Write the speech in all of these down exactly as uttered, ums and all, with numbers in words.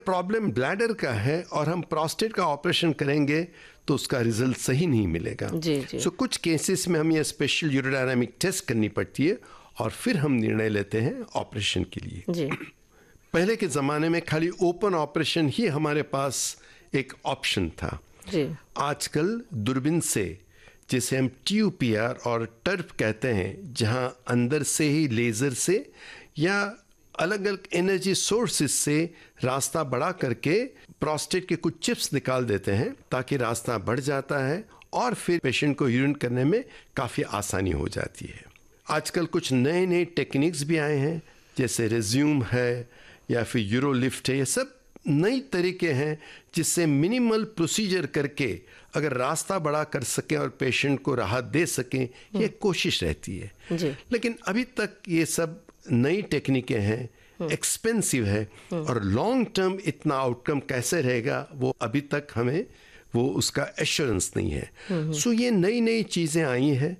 Problem bladder का है और हम प्रोस्टेट का ऑपरेशन करेंगे तो उसका रिजल्ट सही नहीं मिलेगा। जी जी। सो so, कुछ केसेस में हमें स्पेशल यूरोडायनामिक टेस्ट करनी पड़ती है और फिर हम निर्णय लेते हैं ऑपरेशन के लिए। जी। पहले के ज़माने में खाली ओपन ऑपरेशन ही हमारे पास एक ऑप्शन था। जी। आजकल दूरबीन से, जिसे हम टी यू पी आर और टर्प कहते हैं, जहां अंदर से ही लेज़र से या अलग अलग एनर्जी सोर्सेस से रास्ता बड़ा करके प्रोस्टेट के कुछ चिप्स निकाल देते हैं ताकि रास्ता बढ़ जाता है और फिर पेशेंट को यूरिन करने में काफ़ी आसानी हो जाती है। आजकल कुछ नए नए टेक्निक्स भी आए हैं, जैसे रेज्यूम है या फिर यूरोलिफ्ट है। ये सब नई तरीके हैं जिससे मिनिमल प्रोसीजर करके अगर रास्ता बड़ा कर सकें और पेशेंट को राहत दे सकें, ये कोशिश रहती है। जी। लेकिन अभी तक ये सब नई टेक्निकें हैं, एक्सपेंसिव है और लॉन्ग टर्म इतना आउटकम कैसे रहेगा वो अभी तक हमें वो उसका एश्योरेंस नहीं है। सो so, ये नई नई चीज़ें आई हैं,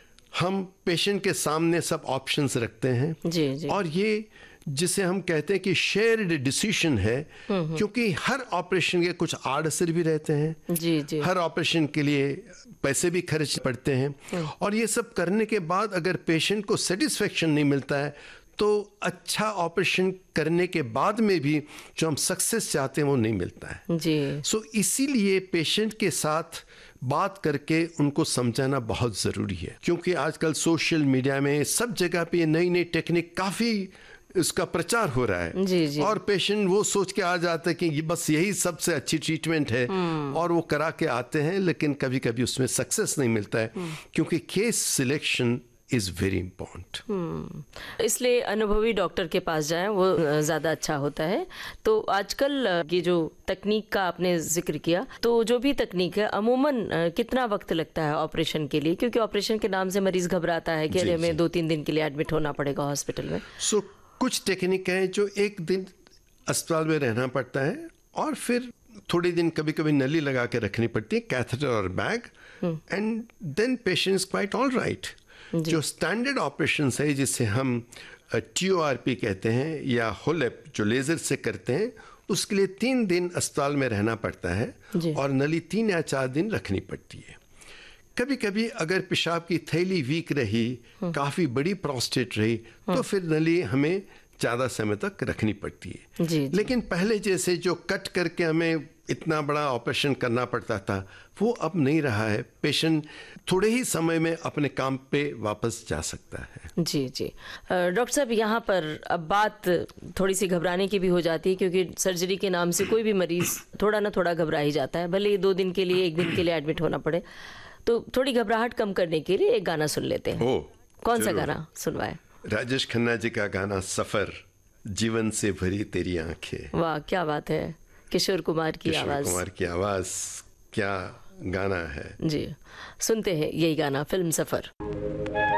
हम पेशेंट के सामने सब ऑप्शंस रखते हैं। जी जी। और ये जिसे हम कहते हैं कि शेयर्ड डिसीजन है, क्योंकि हर ऑपरेशन के कुछ आड़ असर भी रहते हैं। जी जी। हर ऑपरेशन के लिए पैसे भी खर्च पड़ते हैं और ये सब करने के बाद अगर पेशेंट को सेटिस्फेक्शन नहीं मिलता है तो अच्छा ऑपरेशन करने के बाद में भी जो हम सक्सेस चाहते हैं वो नहीं मिलता है। जी। सो so, इसीलिए पेशेंट के साथ बात करके उनको समझाना बहुत ज़रूरी है, क्योंकि आजकल सोशल मीडिया में सब जगह पे नई नई टेक्निक काफ़ी इसका प्रचार हो रहा है। जी जी। और पेशेंट वो सोच के आ जाते हैं कि ये बस यही सबसे अच्छी ट्रीटमेंट है और वो करा के आते हैं, लेकिन कभी कभी उसमें सक्सेस नहीं मिलता है, क्योंकि case selection is very important. इसलिए अनुभवी डॉक्टर के पास जाएं, वो ज़्यादा अच्छा होता है। तो आजकल ये जो तकनीक का आपने जिक्र किया, तो जो भी तकनीक है अमूमन कितना वक्त लगता है ऑपरेशन के लिए? क्योंकि ऑपरेशन के नाम से मरीज़ घबराता है कि अरे हमें दो तीन दिन के लिए एडमिट होना पड़ेगा हॉस्पिटल में। सो so, कुछ टेक्निक है जो एक दिन अस्पताल में रहना पड़ता है और फिर थोड़े दिन कभी कभी नली लगा के रखनी पड़ती है, कैथेटर और bag, and then patients quite all right. जो स्टैंडर्ड ऑपरेशन है जिसे हम टी ओ आर पी कहते हैं या होलेप जो लेज़र से करते हैं, उसके लिए तीन दिन अस्पताल में रहना पड़ता है और नली तीन या चार दिन रखनी पड़ती है। कभी कभी अगर पेशाब की थैली वीक रही, काफ़ी बड़ी प्रोस्टेट रही, तो फिर नली हमें ज़्यादा समय तक रखनी पड़ती है। जी, जी। लेकिन पहले जैसे जो कट करके हमें इतना बड़ा ऑपरेशन करना पड़ता था वो अब नहीं रहा है। पेशेंट थोड़े ही समय में अपने काम पे वापस जा सकता है। जी जी। डॉक्टर साहब, यहाँ पर अब बात थोड़ी सी घबराने की भी हो जाती है, क्योंकि सर्जरी के नाम से कोई भी मरीज़ थोड़ा ना थोड़ा घबरा ही जाता है, भले ही दो दिन के लिए एक दिन के लिए एडमिट होना पड़े। तो थोड़ी घबराहट कम करने के लिए एक गाना सुन लेते हैं। ओ, कौन सा गाना सुनवाए? राजेश खन्ना जी का गाना सफर, जीवन से भरी तेरी आंखें। वाह, क्या बात है। किशोर कुमार की आवाज़। किशोर कुमार की आवाज़, क्या गाना है। जी, सुनते हैं यही गाना, फिल्म सफर।